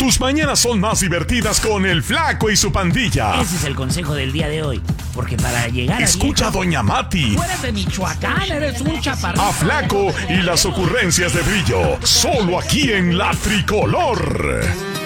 Tus mañanas son más divertidas con el Flaco y su pandilla. Ese es el consejo del día de hoy. Porque para llegar a Escucha a Doña Mati. Tú eres de Michoacán, eres un chaparrito. A Flaco y las ocurrencias de Brillo. Solo aquí en La Tricolor.